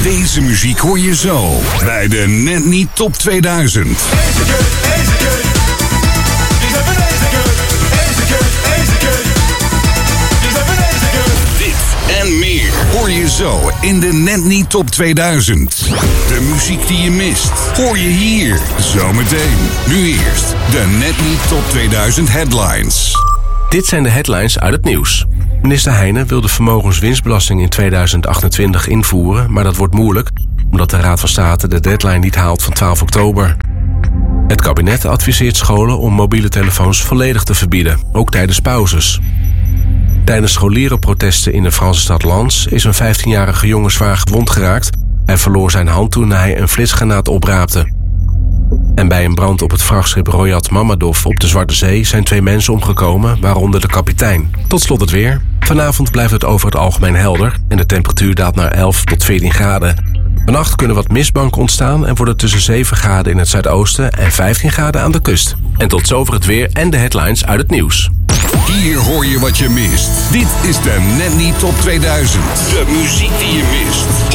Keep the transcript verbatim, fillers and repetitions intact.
Deze muziek hoor je zo bij de Net Niet Top tweeduizend. Deze keer, deze keer. Die zijn voor deze keer. Deze keer, deze keer. Die zijn voor deze keer. Dit en meer hoor je zo in de Net Niet Top tweeduizend. De muziek die je mist hoor je hier zometeen. Nu eerst de Net Niet Top tweeduizend headlines. Dit zijn de headlines uit het nieuws. Minister Heijnen wil de vermogenswinstbelasting in tweeduizend achtentwintig invoeren, maar dat wordt moeilijk omdat de Raad van State de deadline niet haalt van twaalf oktober. Het kabinet adviseert scholen om mobiele telefoons volledig te verbieden, ook tijdens pauzes. Tijdens scholierenprotesten in de Franse stad Lens is een vijftienjarige jongen zwaar gewond geraakt. Hij verloor zijn hand toen hij een flitsgranaat opraapte. En bij een brand op het vrachtschip Royal Mamadov op de Zwarte Zee zijn twee mensen omgekomen, waaronder de kapitein. Tot slot het weer. Vanavond blijft het over het algemeen helder en de temperatuur daalt naar elf tot veertien graden. Vannacht kunnen wat mistbanken ontstaan en worden tussen zeven graden in het zuidoosten en vijftien graden aan de kust. En tot zover het weer en de headlines uit het nieuws. Hier hoor je wat je mist. Dit is de Net Niet Top tweeduizend. De muziek die je mist